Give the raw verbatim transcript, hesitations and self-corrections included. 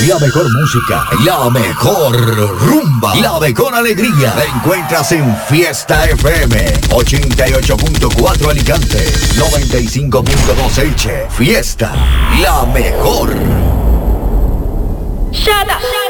La mejor música, la mejor rumba, la mejor alegría. La encuentras en Fiesta F M ochenta y ocho punto cuatro Alicante, noventa y cinco punto dos Elche. Fiesta, la mejor. Shut up.